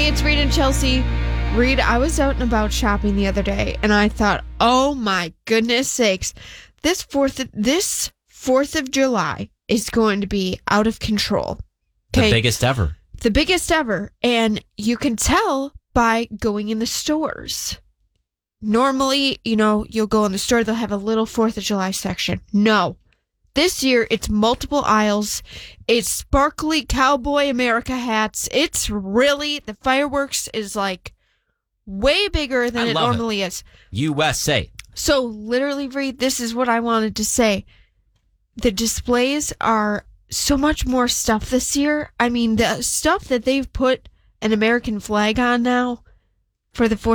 Hey, it's Reed and Chelsea. Reed, I was out and about shopping the other day, and I thought, oh my goodness sakes, this 4th of July is going to be out of control. The biggest ever. The biggest ever. And you can tell by going in the stores. Normally, you'll go in the store, they'll have a little 4th of July section. No. This year, it's multiple aisles. It's sparkly cowboy America hats. It's really, the fireworks is like way bigger than it normally is. USA. So literally, Reed, this is what I wanted to say. The displays are so much more stuff this year. I mean, the stuff that they've put an American flag on now for the 4th